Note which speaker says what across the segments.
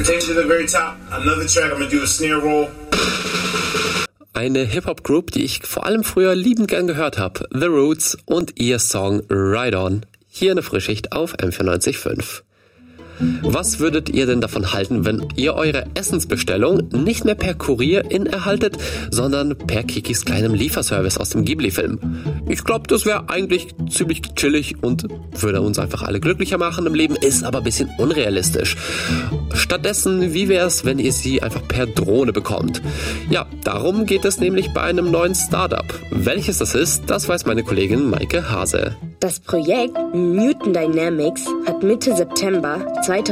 Speaker 1: We take it to the very top. Another track, I'm gonna do a snare roll.
Speaker 2: Eine Hip-Hop-Group, die ich vor allem früher liebend gern gehört habe. The Roots und ihr Song Ride On. Hier eine Frühschicht auf M94.5. Was würdet ihr denn davon halten, wenn ihr eure Essensbestellung nicht mehr per Kurier erhaltet, sondern per Kikis kleinem Lieferservice aus dem Ghibli-Film? Ich glaube, das wäre eigentlich ziemlich chillig und würde uns einfach alle glücklicher machen im Leben, ist aber ein bisschen unrealistisch. Stattdessen, wie wäre es, wenn ihr sie einfach per Drohne bekommt? Ja, darum geht es nämlich bei einem neuen Startup. Welches das ist, das weiß meine Kollegin Maike Hase.
Speaker 3: Das Projekt Newton Dynamics hat Mitte September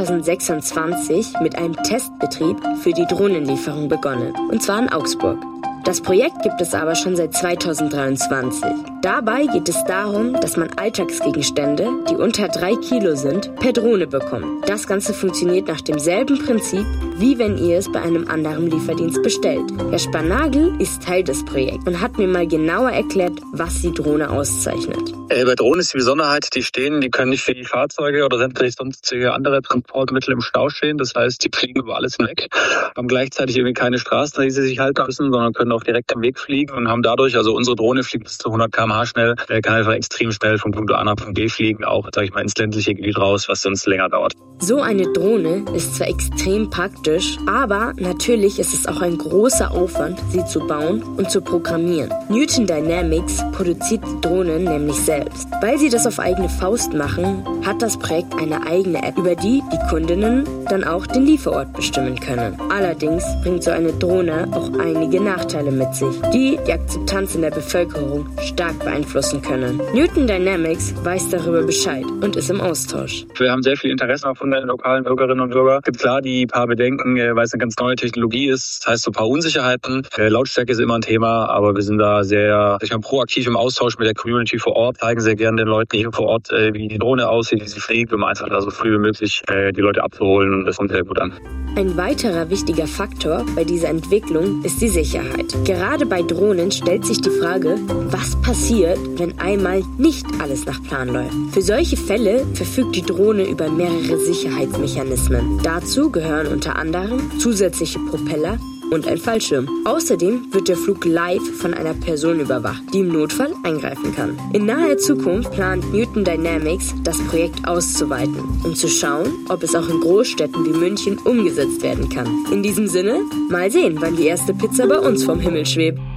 Speaker 3: 2026 mit einem Testbetrieb für die Drohnenlieferung begonnen, und zwar in Augsburg. Das Projekt gibt es aber schon seit 2023. Dabei geht es darum, dass man Alltagsgegenstände, die unter 3 Kilo sind, per Drohne bekommt. Das Ganze funktioniert nach demselben Prinzip, wie wenn ihr es bei einem anderen Lieferdienst bestellt. Herr Spanagel ist Teil des Projekts und hat mir mal genauer erklärt, was die Drohne auszeichnet.
Speaker 4: Bei Drohnen ist die Besonderheit, die können nicht für die Fahrzeuge oder sämtliche sonstige andere Transportmittel im Stau stehen. Das heißt, die fliegen über alles hinweg, haben gleichzeitig irgendwie keine Straßen, die sie sich halten müssen, sondern können auch direkt am Weg fliegen und haben dadurch, also unsere Drohne fliegt bis zu 100 km/h schnell, kann einfach extrem schnell von Punkt A nach Punkt B fliegen, auch, sag ich mal, ins ländliche Gebiet raus, was sonst länger dauert.
Speaker 3: So eine Drohne ist zwar extrem praktisch, aber natürlich ist es auch ein großer Aufwand, sie zu bauen und zu programmieren. Newton Dynamics produziert die Drohnen nämlich selbst. Weil sie das auf eigene Faust machen, hat das Projekt eine eigene App, über die die Kundinnen dann auch den Lieferort bestimmen können. Allerdings bringt so eine Drohne auch einige Nachteile mit sich, die die Akzeptanz in der Bevölkerung stark beeinflussen können. Newton Dynamics weiß darüber Bescheid und ist im Austausch.
Speaker 4: Wir haben sehr viel Interesse auch von den lokalen Bürgerinnen und Bürgern. Es gibt klar die paar Bedenken, weil es eine ganz neue Technologie ist. Das heißt, so ein paar Unsicherheiten. Lautstärke ist immer ein Thema, aber wir sind da sehr proaktiv im Austausch mit der Community vor Ort, zeigen sehr gerne den Leuten hier vor Ort, wie die Drohne aussieht, wie sie fliegt, um einfach da so früh wie möglich die Leute abzuholen, und das kommt sehr gut an.
Speaker 3: Ein weiterer wichtiger Faktor bei dieser Entwicklung ist die Sicherheit. Gerade bei Drohnen stellt sich die Frage, was passiert, wenn einmal nicht alles nach Plan läuft. Für solche Fälle verfügt die Drohne über mehrere Sicherheitsmechanismen. Dazu gehören unter anderem zusätzliche Propeller und ein Fallschirm. Außerdem wird der Flug live von einer Person überwacht, die im Notfall eingreifen kann. In naher Zukunft plant Newton Dynamics, das Projekt auszuweiten, um zu schauen, ob es auch in Großstädten wie München umgesetzt werden kann. In diesem Sinne, mal sehen, wann die erste Pizza bei uns vom Himmel schwebt.